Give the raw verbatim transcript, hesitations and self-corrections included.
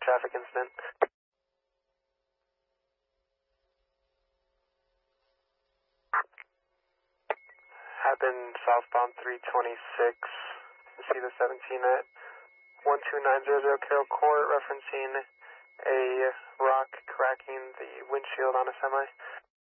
traffic incident. Happened southbound three twenty-six. You see the seventeen at one two nine zero zero Carroll Court, referencing a rock cracking the windshield on a semi.